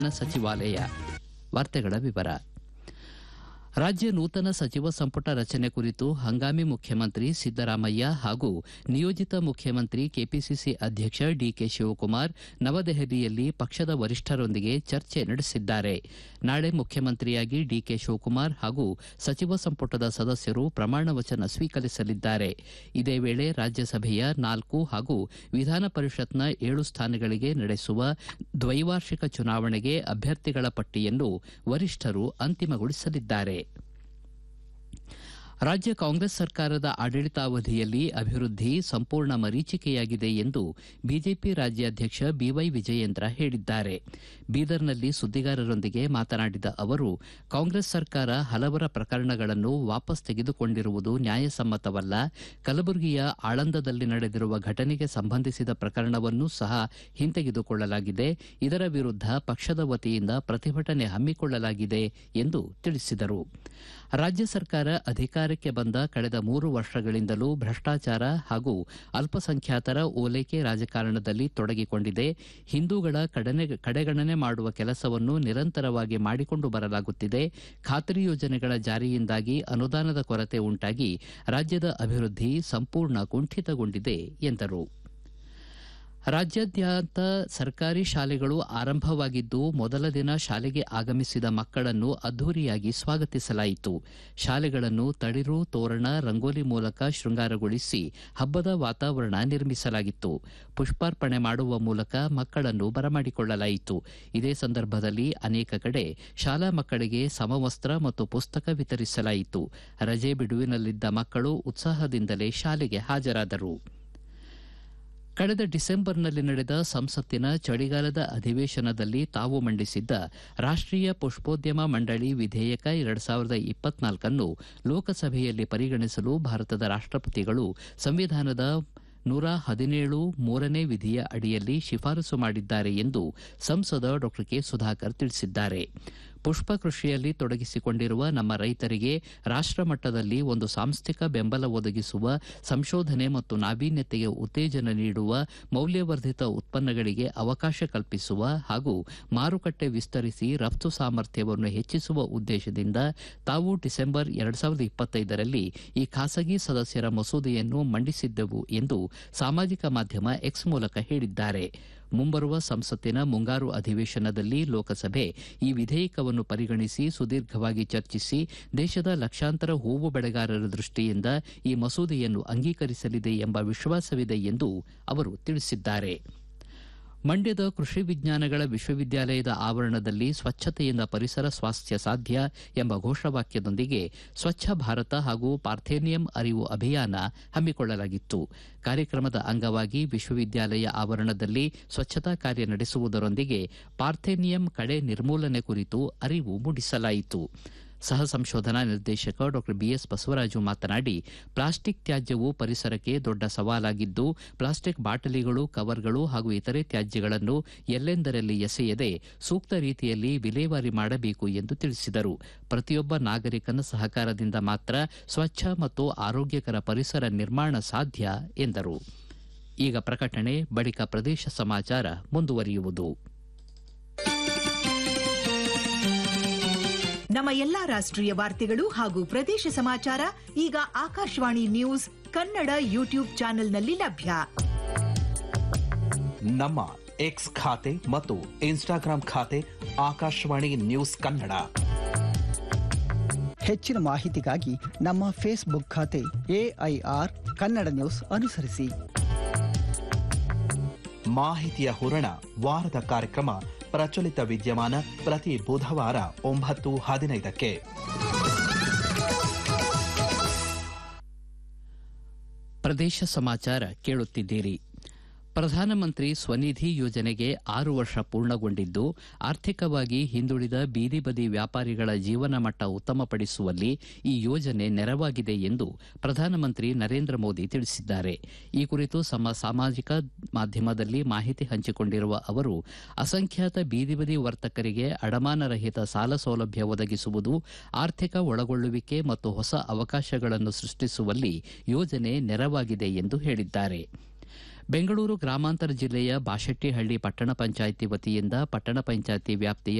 ಸಚಿವಾಲಯ. ವಾರ್ತೆಗಳ ವಿವರ. ರಾಜ್ಯ ನೂತನ ಸಚಿವ ಸಂಪುಟ ರಚನೆ ಕುರಿತು ಹಂಗಾಮಿ ಮುಖ್ಯಮಂತ್ರಿ ಸಿದ್ದರಾಮಯ್ಯ ಹಾಗೂ ನಿಯೋಜಿತ ಮುಖ್ಯಮಂತ್ರಿ ಕೆಪಿಸಿಸಿ ಅಧ್ಯಕ್ಷ ಡಿಕೆ ಶಿವಕುಮಾರ್ ನವದೆಹಲಿಯಲ್ಲಿ ಪಕ್ಷದ ವರಿಷ್ಠರೊಂದಿಗೆ ಚರ್ಚೆ ನಡೆಸಿದ್ದಾರೆ. ನಾಳೆ ಮುಖ್ಯಮಂತ್ರಿಯಾಗಿ ಡಿಕೆ ಶಿವಕುಮಾರ್ ಹಾಗೂ ಸಚಿವ ಸಂಪುಟದ ಸದಸ್ಯರು ಪ್ರಮಾಣ ವಚನ ಸ್ವೀಕರಿಸಲಿದ್ದಾರೆ. ಇದೇ ವೇಳೆ ರಾಜ್ಯಸಭೆಯ 4 ಹಾಗೂ ವಿಧಾನ ಪರಿಷತ್ನ 7 ಸ್ಥಾನಗಳಿಗೆ ನಡೆಸುವ ದ್ವೈವಾರ್ಷಿಕ ಚುನಾವಣೆಗೆ ಅಭ್ಯರ್ಥಿಗಳ ಪಟ್ಟಿಯನ್ನು ವರಿಷ್ಠರು ಅಂತಿಮಗೊಳಿಸಲಿದ್ದಾರೆ. ರಾಜ್ಯ ಕಾಂಗ್ರೆಸ್ ಸರ್ಕಾರದ ಆಡಳಿತಾವಧಿಯಲ್ಲಿ ಅಭಿವೃದ್ಧಿ ಸಂಪೂರ್ಣ ಮರೀಚಿಕೆಯಾಗಿದೆ ಎಂದು ಬಿಜೆಪಿ ರಾಜ್ಯಾಧ್ಯಕ್ಷ ಬಿವೈ ವಿಜಯೇಂದ್ರ ಹೇಳಿದ್ದಾರೆ. ಬೀದರ್ನಲ್ಲಿ ಸುದ್ದಿಗಾರರೊಂದಿಗೆ ಮಾತನಾಡಿದ ಅವರು, ಕಾಂಗ್ರೆಸ್ ಸರ್ಕಾರ ಹಲವರ ಪ್ರಕರಣಗಳನ್ನು ವಾಪಸ್ ತೆಗೆದುಕೊಂಡಿರುವುದು ನ್ಯಾಯಸಮ್ಮತವಲ್ಲ. ಕಲಬುರಗಿಯ ಆಳಂದದಲ್ಲಿ ನಡೆದಿರುವ ಘಟನೆಗೆ ಸಂಬಂಧಿಸಿದ ಪ್ರಕರಣವನ್ನೂ ಸಹ ಹಿಂತೆಗೆದುಕೊಳ್ಳಲಾಗಿದೆ. ಇದರ ವಿರುದ್ಧ ಪಕ್ಷದ ವತಿಯಿಂದ ಪ್ರತಿಭಟನೆ ಹಮ್ಮಿಕೊಳ್ಳಲಾಗಿದೆ ಎಂದು ತಿಳಿಸಿದರು. ರಾಜ್ಯ ಸರ್ಕಾರ ಅಧಿಕಾರಕ್ಕೆ ಬಂದ ಕಳೆದ 3 ವರ್ಷಗಳಿಂದಲೂ ಭ್ರಷ್ಟಾಚಾರ ಹಾಗೂ ಅಲ್ಪಸಂಖ್ಯಾತರ ಓಲೈಕೆ ರಾಜಕಾರಣದಲ್ಲಿ ತೊಡಗಿಕೊಂಡಿದೆ. ಹಿಂದೂಗಳ ಕಡೆಗಣನೆ ಮಾಡುವ ಕೆಲಸವನ್ನು ನಿರಂತರವಾಗಿ ಮಾಡಿಕೊಂಡು ಬರಲಾಗುತ್ತಿದೆ. ಖಾತರಿ ಯೋಜನೆಗಳ ಜಾರಿಯಿಂದಾಗಿ ಅನುದಾನದ ಕೊರತೆ ಉಂಟಾಗಿ ರಾಜ್ಯದ ಅಭಿವೃದ್ಧಿ ಸಂಪೂರ್ಣ ಕುಂಠಿತಗೊಂಡಿದೆ ಎಂದರು. ರಾಜ್ಯಾದ್ಯಂತ ಸರ್ಕಾರಿ ಶಾಲೆಗಳು ಆರಂಭವಾಗಿದ್ದು ಮೊದಲ ದಿನ ಶಾಲೆಗೆ ಆಗಮಿಸಿದ ಮಕ್ಕಳನ್ನು ಅದ್ದೂರಿಯಾಗಿ ಸ್ವಾಗತಿಸಲಾಯಿತು. ಶಾಲೆಗಳನ್ನು ತಳಿರು, ತೋರಣ, ರಂಗೋಲಿ ಮೂಲಕ ಶೃಂಗಾರಗೊಳಿಸಿ ಹಬ್ಬದ ವಾತಾವರಣ ನಿರ್ಮಿಸಲಾಗಿತ್ತು. ಪುಷ್ಪಾರ್ಪಣೆ ಮಾಡುವ ಮೂಲಕ ಮಕ್ಕಳನ್ನು ಬರಮಾಡಿಕೊಳ್ಳಲಾಯಿತು. ಇದೇ ಸಂದರ್ಭದಲ್ಲಿ ಅನೇಕ ಕಡೆ ಶಾಲಾ ಮಕ್ಕಳಿಗೆ ಸಮವಸ್ತ್ರ ಮತ್ತು ಪುಸ್ತಕ ವಿತರಿಸಲಾಯಿತು. ರಜೆ ಬಿಡುವಿನಲ್ಲಿದ್ದ ಮಕ್ಕಳು ಉತ್ಸಾಹದಿಂದಲೇ ಶಾಲೆಗೆ ಹಾಜರಾದರು. ಕಳೆದ ಡಿಸೆಂಬರ್ನಲ್ಲಿ ನಡೆದ ಸಂಸತ್ತಿನ ಚಳಿಗಾಲದ ಅಧಿವೇಶನದಲ್ಲಿ ತಾವು ಮಂಡಿಸಿದ್ದ ರಾಷ್ಟೀಯ ಪುಷ್ಪೋದ್ಯಮ ಮಂಡಳಿ ವಿಧೇಯಕ 2024 ಲೋಕಸಭೆಯಲ್ಲಿ ಪರಿಗಣಿಸಲು ಭಾರತದ ರಾಷ್ಟಪತಿಗಳು ಸಂವಿಧಾನದ 117 ಮೂರನೇ ವಿಧಿಯ ಅಡಿಯಲ್ಲಿ ಶಿಫಾರಸು ಮಾಡಿದ್ದಾರೆ ಎಂದು ಸಂಸದ ಡಾ ಕೆ ಸುಧಾಕರ್ ತಿಳಿಸಿದ್ದಾರೆ. ಪುಷ್ಪ ಕೃಷಿಯಲ್ಲಿ ತೊಡಗಿಸಿಕೊಂಡಿರುವ ನಮ್ಮ ರೈತರಿಗೆ ರಾಷ್ಟಮಟ್ಟದಲ್ಲಿ ಒಂದು ಸಾಂಸ್ಥಿಕ ಬೆಂಬಲ ಒದಗಿಸುವ, ಸಂಶೋಧನೆ ಮತ್ತು ನಾವೀನ್ಯತೆಗೆ ಉತ್ತೇಜನ ನೀಡುವ, ಮೌಲ್ಯವರ್ಧಿತ ಉತ್ಪನ್ನಗಳಿಗೆ ಅವಕಾಶ ಕಲ್ಪಿಸುವ ಹಾಗೂ ಮಾರುಕಟ್ಟೆ ವಿಸ್ತರಿಸಿ ರಫ್ತು ಸಾಮರ್ಥ್ಯವನ್ನು ಹೆಚ್ಚಿಸುವ ಉದ್ದೇಶದಿಂದ ತಾವು ಡಿಸೆಂಬರ್ 2025ರಲ್ಲಿ ಈ ಖಾಸಗಿ ಸದಸ್ಯರ ಮಸೂದೆಯನ್ನು ಮಂಡಿಸಿದ್ದೆವು ಎಂದು ಸಾಮಾಜಿಕ ಮಾಧ್ಯಮ ಎಕ್ಸ್ ಮೂಲಕ ಹೇಳಿದ್ದಾರೆ. ಮುಂಬರುವ ಸಂಸತ್ತಿನ ಮುಂಗಾರು ಅಧಿವೇಶನದಲ್ಲಿ ಲೋಕಸಭೆ ಈ ವಿಧೇಯಕವನ್ನು ಪರಿಗಣಿಸಿ ಸುದೀರ್ಘವಾಗಿ ಚರ್ಚಿಸಿ ದೇಶದ ಲಕ್ಷಾಂತರ ಹೂವು ಬೆಳೆಗಾರರ ದೃಷ್ಟಿಯಿಂದ ಈ ಮಸೂದೆಯನ್ನು ಅಂಗೀಕರಿಸಲಿದೆ ಎಂಬ ವಿಶ್ವಾಸವಿದೆ ಎಂದು ಅವರು ತಿಳಿಸಿದ್ದಾರೆ. ಮಂಡ್ಯದ ಕೃಷಿ ವಿಜ್ಞಾನಗಳ ವಿಶ್ವವಿದ್ಯಾಲಯದ ಆವರಣದಲ್ಲಿ ಸ್ವಚ್ಛತೆಯಿಂದ ಪರಿಸರ ಸ್ವಾಸ್ಥ್ಯ ಸಾಧ್ಯ ಎಂಬ ಘೋಷವಾಕ್ಯದೊಂದಿಗೆ ಸ್ವಚ್ಛ ಭಾರತ ಹಾಗೂ ಪಾರ್ಥೇನಿಯಂ ಅರಿವು ಅಭಿಯಾನ ಹಮ್ಮಿಕೊಳ್ಳಲಾಗಿತ್ತು. ಕಾರ್ಯಕ್ರಮದ ಅಂಗವಾಗಿ ವಿಶ್ವವಿದ್ಯಾಲಯ ಆವರಣದಲ್ಲಿ ಸ್ವಚ್ಛತಾ ಕಾರ್ಯ ನಡೆಸುವುದರೊಂದಿಗೆ ಪಾರ್ಥೇನಿಯಂ ಕಳೆ ನಿರ್ಮೂಲನೆ ಕುರಿತು ಅರಿವು ಮೂಡಿಸಲಾಯಿತು. ಸಹ ಸಂಶೋಧನಾ ನಿರ್ದೇಶಕ ಡಾ ಬಿಎಸ್ ಬಸವರಾಜು ಮಾತನಾಡಿ, ಪ್ಲಾಸ್ಟಿಕ್ ತ್ಯಾಜ್ಯವು ಪರಿಸರಕ್ಕೆ ದೊಡ್ಡ ಸವಾಲಾಗಿದ್ದು ಪ್ಲಾಸ್ಟಿಕ್ ಬಾಟಲಿಗಳು, ಕವರ್ಗಳು ಹಾಗೂ ಇತರೆ ತ್ಯಾಜ್ಯಗಳನ್ನು ಎಲ್ಲೆಂದರಲ್ಲಿ ಎಸೆಯದೆ ಸೂಕ್ತ ರೀತಿಯಲ್ಲಿ ವಿಲೇವಾರಿ ಮಾಡಬೇಕು ಎಂದು ತಿಳಿಸಿದರು. ಪ್ರತಿಯೊಬ್ಬ ನಾಗರಿಕನ ಸಹಕಾರದಿಂದ ಮಾತ್ರ ಸ್ವಚ್ಛ ಮತ್ತು ಆರೋಗ್ಯಕರ ಪರಿಸರ ನಿರ್ಮಾಣ ಸಾಧ್ಯ ಎಂದರು. ಈಗ ಪ್ರಕಟಣೆ, ಬಳಿಕ ಪ್ರದೇಶ ಸಮಾಚಾರ ಮುಂದುವರಿಯುವುದು. ನಮ್ಮ ಎಲ್ಲಾ ರಾಷ್ಟ್ರೀಯ ವಾರ್ತೆಗಳು ಹಾಗೂ ಪ್ರದೇಶ ಸಮಾಚಾರ ಈಗ ಆಕಾಶವಾಣಿ ನ್ಯೂಸ್ ಕನ್ನಡ ಯೂಟ್ಯೂಬ್ ಚಾನೆಲ್ನಲ್ಲಿ ಲಭ್ಯ. ನಮ್ಮ ಎಕ್ಸ್ ಖಾತೆ ಮತ್ತು ಇನ್ಸ್ಟಾಗ್ರಾಂ ಖಾತೆ ಆಕಾಶವಾಣಿ ನ್ಯೂಸ್ ಕನ್ನಡ. ಹೆಚ್ಚಿನ ಮಾಹಿತಿಗಾಗಿ ನಮ್ಮ ಫೇಸ್ಬುಕ್ ಖಾತೆ ಎಐಆರ್ ಕನ್ನಡ ನ್ಯೂಸ್ ಅನುಸರಿಸಿ. ಮಾಹಿತಿಯ ಹೂರಣ, ವಾರದ ಕಾರ್ಯಕ್ರಮ ಪ್ರಚಲಿತ ವಿದ್ಯಮಾನ ಪ್ರತಿ ಬುಧವಾರ 9:15ಕ್ಕೆ. ಪ್ರದೇಶ ಸಮಾಚಾರ ಕೇಳುತ್ತಿದ್ದೀರಿ. ಪ್ರಧಾನಮಂತ್ರಿ ಸ್ವನಿಧಿ ಯೋಜನೆಗೆ 6 ವರ್ಷ ಪೂರ್ಣಗೊಂಡಿದ್ದು ಆರ್ಥಿಕವಾಗಿ ಹಿಂದುಳಿದ ಬೀದಿ ಬದಿ ವ್ಯಾಪಾರಿಗಳ ಜೀವನ ಮಟ್ಟ ಉತ್ತಮಪಡಿಸುವಲ್ಲಿ ಈ ಯೋಜನೆ ನೆರವಾಗಿದೆ ಎಂದು ಪ್ರಧಾನಮಂತ್ರಿ ನರೇಂದ್ರ ಮೋದಿ ತಿಳಿಸಿದ್ದಾರೆ. ಈ ಕುರಿತು ಸಾಮಾಜಿಕ ಮಾಧ್ಯಮದಲ್ಲಿ ಮಾಹಿತಿ ಹಂಚಿಕೊಂಡಿರುವ ಅವರು, ಅಸಂಖ್ಯಾತ ಬೀದಿ ಬದಿ ವರ್ತಕರಿಗೆ ಅಡಮಾನರಹಿತ ಸಾಲ ಸೌಲಭ್ಯ ಒದಗಿಸುವುದು, ಆರ್ಥಿಕ ಒಳಗೊಳ್ಳುವಿಕೆ ಮತ್ತು ಹೊಸ ಅವಕಾಶಗಳನ್ನು ಸೃಷ್ಟಿಸುವಲ್ಲಿ ಯೋಜನೆ ನೆರವಾಗಿದೆ ಎಂದು ಹೇಳಿದ್ದಾರೆ. ಬೆಂಗಳೂರು ಗ್ರಾಮಾಂತರ ಜಿಲ್ಲೆಯ ಬಾಶೆಟ್ಟಿಹಳ್ಳಿ ಪಟ್ಟಣ ಪಂಚಾಯಿತಿ ವತಿಯಿಂದ ಪಟ್ಟಣ ಪಂಚಾಯಿತಿ ವ್ಯಾಪ್ತಿಯ